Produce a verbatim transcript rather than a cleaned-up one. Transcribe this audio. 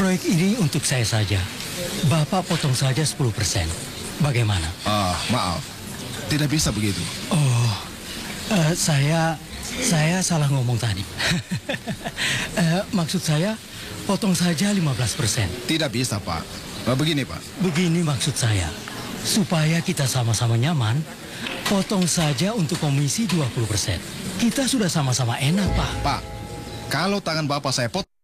Proyek ini untuk saya saja. Bapak potong saja sepuluh persen. Bagaimana? Ah, maaf. Tidak bisa begitu. Oh, eh, saya saya salah ngomong tadi. Eh, maksud saya, potong saja lima belas persen. Tidak bisa, Pak. Nah, begini, Pak. Begini maksud saya, supaya kita sama-sama nyaman, potong saja untuk komisi dua puluh persen. Kita sudah sama-sama enak, Pak. Pak, kalau tangan Bapak saya potong,